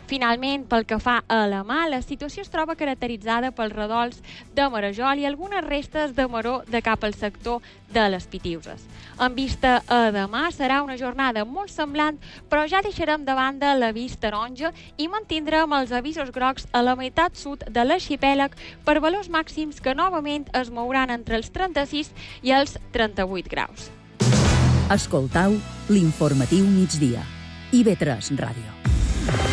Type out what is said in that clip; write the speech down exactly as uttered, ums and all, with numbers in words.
Finalment, pel que fa a la mà, la situació es troba caracteritzada pels redols de Marajol i algunes restes de maror de cap al sector de les Pitiuses. En vista a demà, serà una jornada molt semblant, però ja deixarem de banda l'avís taronja i mantindrem els avisos grocs a la meitat sud de l'arxipèlag per valors màxims que novament es mouran entre els trenta-sis i els trenta-vuit graus. Escoltau l'informatiu migdia. I ve tres Ràdio.